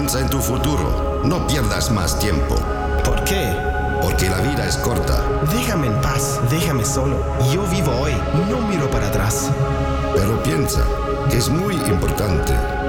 Piensa en tu futuro. No pierdas más tiempo. ¿Por qué? Porque la vida es corta. Déjame en paz, déjame solo. Yo vivo hoy, no miro para atrás. Pero piensa, es muy importante.